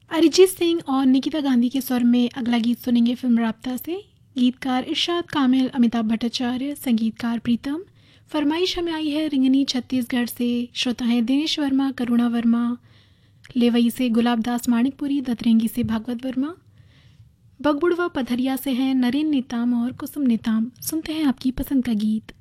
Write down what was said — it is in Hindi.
अरिजीत सिंह और निकिता गांधी के स्वर में अगला गीत सुनेंगे फिल्म राब्ता से। गीतकार इरशाद कामिल, अमिताभ भट्टाचार्य, संगीतकार प्रीतम। फरमाइश हमें आई है रिंगनी छत्तीसगढ़ से। श्रोता हैं दिनेश वर्मा, करुणा वर्मा, लेवई से गुलाब दास माणिकपुरी, दतरेंगी से भागवत वर्मा, बगबुड़वा पथरिया से हैं नरेन नेताम और कुसुम नेताम। सुनते हैं आपकी पसंद का गीत।